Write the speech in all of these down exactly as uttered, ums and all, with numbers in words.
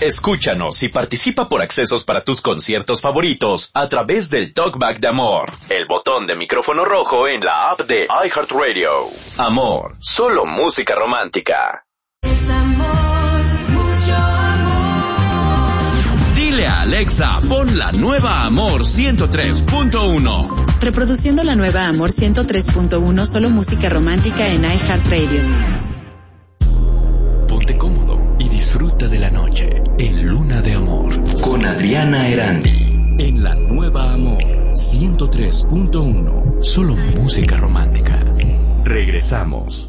Escúchanos y participa por accesos para tus conciertos favoritos a través del Talkback de Amor, el botón de micrófono rojo en la app de iHeartRadio. Amor, solo música romántica. Es amor, mucho amor. Dile a Alexa, pon la nueva Amor ciento tres punto uno. Reproduciendo la nueva Amor ciento tres punto uno, solo música romántica en iHeartRadio. Ponte cómodo y disfruta de la noche en Luna de Amor con Adriana Erandi. En la nueva Amor ciento tres punto uno, solo música romántica. Regresamos.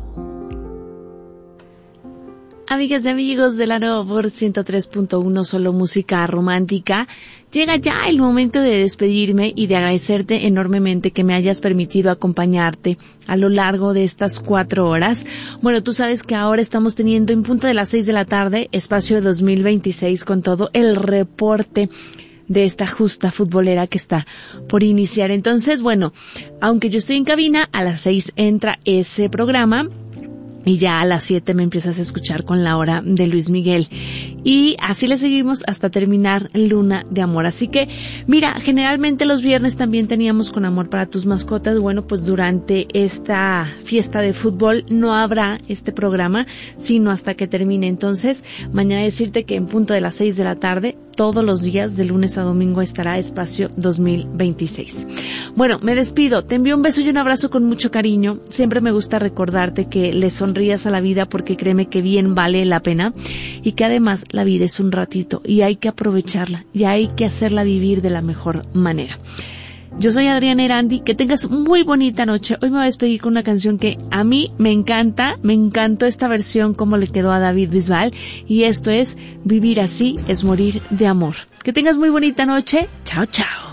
Amigas y amigos de la nueva Amor ciento tres punto uno, solo música romántica, llega ya el momento de despedirme y de agradecerte enormemente que me hayas permitido acompañarte a lo largo de estas cuatro horas. Bueno, tú sabes que ahora estamos teniendo en punto de las seis de la tarde, espacio dos mil veintiséis, con todo el reporte de esta justa futbolera que está por iniciar. Entonces, bueno, aunque yo estoy en cabina, a las seis entra ese programa. Y ya a las siete me empiezas a escuchar con la hora de Luis Miguel. Y así le seguimos hasta terminar Luna de Amor. Así que, mira, generalmente los viernes también teníamos Con Amor para tus mascotas. Bueno, pues durante esta fiesta de fútbol no habrá este programa, sino hasta que termine. Entonces, mañana decirte que en punto de las seis de la tarde, todos los días, de lunes a domingo, estará espacio dos mil veintiséis. Bueno, me despido. Te envío un beso y un abrazo con mucho cariño. Siempre me gusta recordarte que le sonrías a la vida, porque créeme que bien vale la pena, y que además la vida es un ratito y hay que aprovecharla y hay que hacerla vivir de la mejor manera. Yo soy Adriana Erandi, que tengas muy bonita noche. Hoy me voy a despedir con una canción que a mí me encanta, me encantó esta versión como le quedó a David Bisbal, y esto es Vivir así es morir de amor. Que tengas muy bonita noche. Chao, chao.